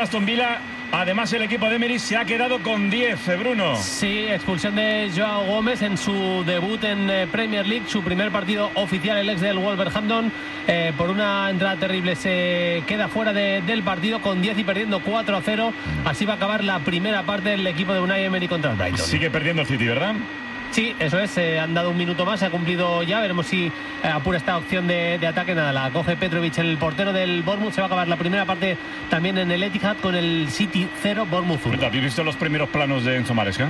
Aston Villa. Además, el equipo de Emery se ha quedado con 10, Bruno. Sí, expulsión de Joao Gómez en su debut en Premier League, su primer partido oficial, el ex del Wolverhampton. Por una entrada terrible se queda fuera del partido con 10 y perdiendo 4-0. Así va a acabar la primera parte del equipo de Unai Emery contra el Brighton. Sigue perdiendo el City, ¿verdad? Sí, eso es, han dado un minuto más, se ha cumplido ya, veremos si apura esta opción de ataque. Nada, la coge Petrovic, el portero del Bournemouth. Se va a acabar la primera parte también en el Etihad con el City 0, Bournemouth 1. ¿Habéis visto los primeros planos de Enzo Maresca?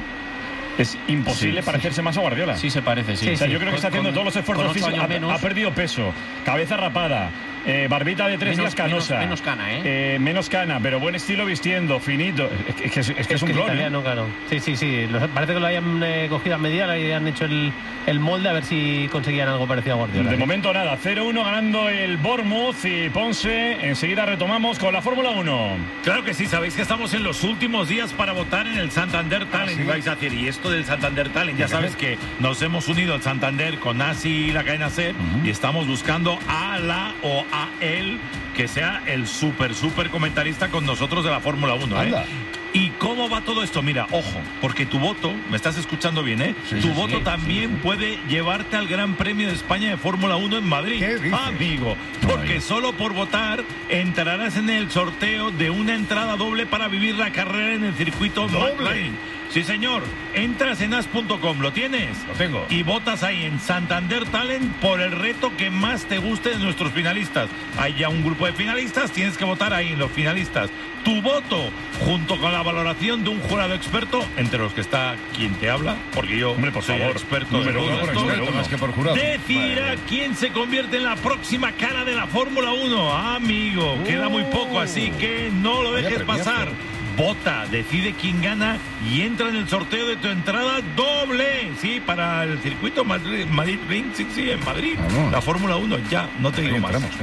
Es imposible parecerse más a Guardiola. Sí, se parece, sí. O sea, yo creo que está haciendo todos los esfuerzos físicos. Ha perdido peso, cabeza rapada, barbita de 3 días canosa. Menos cana, ¿eh? Menos cana, pero buen estilo vistiendo, finito. Es que es un clon. Italiano, claro. Sí. Parece que lo hayan cogido a medida, le hayan hecho el molde a ver si conseguían algo parecido a Guardiola. De momento nada, 0-1 ganando el Bournemouth y Ponce. Enseguida retomamos con la Fórmula 1. Claro que sí, sabéis que estamos en los últimos días para votar en el Santander Talent. ¿Sí? Vais a decir, y esto del Santander Talent, ya sabes que nos hemos unido al Santander con Asi y la cadena SER y estamos buscando a la o a él que sea el súper comentarista con nosotros de la Fórmula 1, ¿eh? ¿Y cómo va todo esto? Mira, ojo, porque tu voto, me estás escuchando bien, ¿eh? Tu voto también puede llevarte al Gran Premio de España de Fórmula 1 en Madrid. Amigo, porque solo por votar entrarás en el sorteo de una entrada doble para vivir la carrera en el circuito McLaren. Sí, señor. Entras en as.com, ¿lo tienes? Lo tengo. Y votas ahí en Santander Talent por el reto que más te guste de nuestros finalistas. Hay ya un grupo de finalistas, tienes que votar ahí en los finalistas. Tu voto, junto con la valoración de un jurado experto, entre los que está quien te habla, porque yo soy experto de todo esto, más que por jurado. decidirá quién se convierte en la próxima cara de la Fórmula 1. Amigo, queda muy poco, así que no lo dejes pasar. Vota, decide quién gana y entra en el sorteo de tu entrada doble. Sí, para el circuito Madrid Ring, sí, en Madrid. Vamos. La Fórmula 1, ya, no te digo más. Carrusel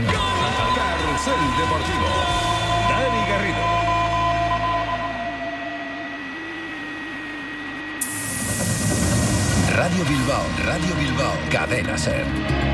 Deportivo. Dani Garrido. Radio Bilbao, Cadena SER.